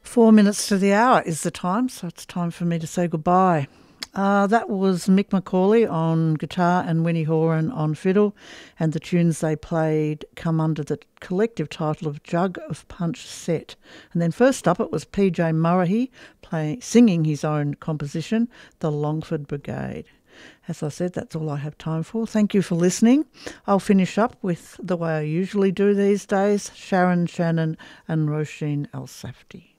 4 minutes to the hour is the time, so it's time for me to say goodbye. That was Mick McCauley on guitar and Winnie Horan on fiddle, and the tunes they played come under the collective title of Jug of Punch Set. And then first up it was PJ Murray singing his own composition, The Longford Brigade. As I said, that's all I have time for. Thank you for listening. I'll finish up with the way I usually do these days, Sharon Shannon and Roisin El Safdie.